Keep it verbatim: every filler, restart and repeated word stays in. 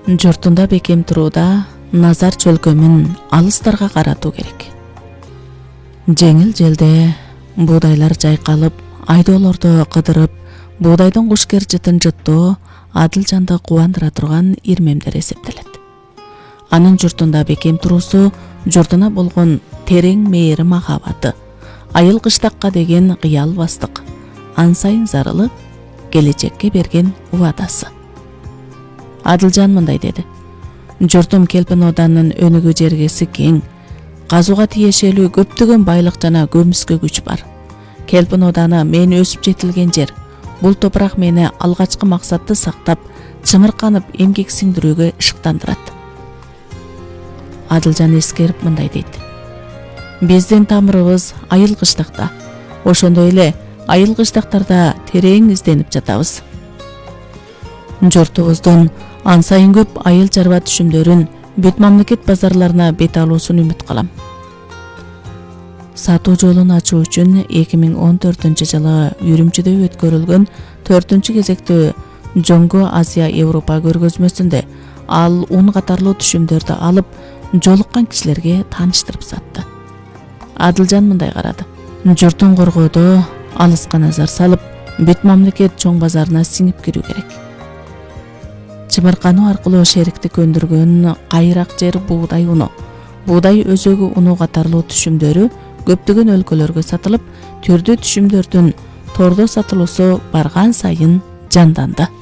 Журтунда бекем турууда назар чөлкөмүн алыстарга каратуу керек. Жеңил желде буудайлар жайкалып, айдоолорду кыдырып, буудайдын кушкер жытын жыттоо Адылжанды кубандыра турган ирмемдер эсептелет. Анын журтунда бекем туруусу журтуна болгон терең мээри махабаты, айыл кыштакка деген кыялбастык, ан сайын зарылып, келечекке берген убадасы. Адылжан мындай деди: журтум Келпин Оданынын өнүгүү жергеси кең, казууга тиешелүү көптөгөн байлык жана көмүскө күч бар. Келпин Оданы мен өсүп жетилген жер. Бул топурак мени алгачкы максатты сактап, чымырканып эмгек сиңдирүүгө ышыктандырат. Адылжан эскерип мындай дейт: биздин тамырыбыз айыл кыштакта, ошондой эле айыл кыштактарда терең изденип жатабыз. Журтубуздун ан сайын көп айыл чарба түшүмдөрүн бүт мамлекет базарларына бет алуусун үмүт кылам. Сатуу жолун ачуу үчүн эки миң он төртүнчү жылы Үрүмчүдө өткөрүлгөн төртүнчү кезектүү Жоңго Азия Европа көргөзмөсүндө ал он катарлуу түшүмдөрдү алып, жолуккан кишилерге тааныштырып сатты. Адылжан мындай карады: журтун коргоодо алыска назар салып, бүт мамлекет чоң базарына сиңип кирүү керек. Чымыркануу аркылуу шерикти көндүргөн кайрак жер буудай уну, буудай өзөгү уну катарлуу түшүмдөрү көптөгөн өлкөлөргө сатылып, түрдүү түшүмдөрдүн тордо сатылуусу барган сайын жанданды.